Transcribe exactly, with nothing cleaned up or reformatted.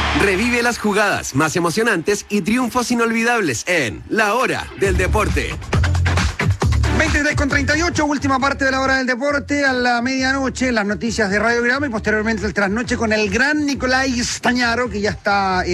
Revive las jugadas más emocionantes y triunfos inolvidables en La Hora del Deporte. veintitrés con treinta y ocho, última parte de La Hora del Deporte, a la medianoche, las noticias de Radio Grama y posteriormente el trasnoche con el gran Nicolai Stañaro, que ya está...